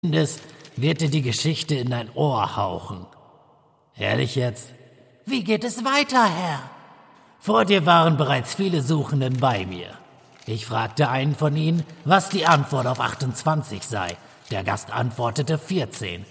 findest, wird dir die Geschichte in dein Ohr hauchen. Ehrlich jetzt? Wie geht es weiter, Herr? Vor dir waren bereits viele Suchenden bei mir. Ich fragte einen von ihnen, was die Antwort auf 28 sei. Der Gast antwortete 14.